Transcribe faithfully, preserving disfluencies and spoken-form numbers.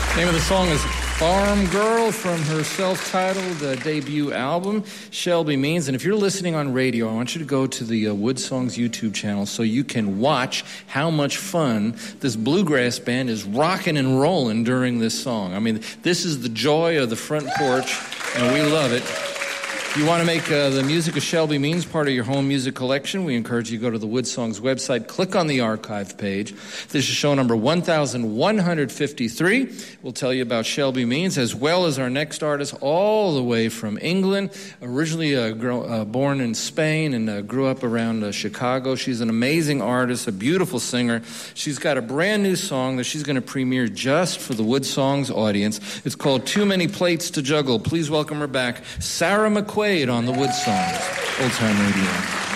name of the song is Farm Girl from her self-titled uh, debut album, Shelby Means. And if you're listening on radio, I want you to go to the uh, Wood Songs YouTube channel so you can watch how much fun this bluegrass band is rocking and rolling during this song. I mean, this is the joy of the front porch, and we love it. If you want to make uh, the music of Shelby Means part of your home music collection, we encourage you to go to the Wood Songs website, click on the archive page. This is show number one thousand one hundred fifty-three. We'll tell you about Shelby Means, as well as our next artist, all the way from England, originally uh, grow, uh, born in Spain and uh, grew up around uh, Chicago. She's an amazing artist, a beautiful singer. She's got a brand new song that she's going to premiere just for the Wood Songs audience. It's called Too Many Plates to Juggle. Please welcome her back, Sarah McQuaid on the Wood Songs, Old Time Radio.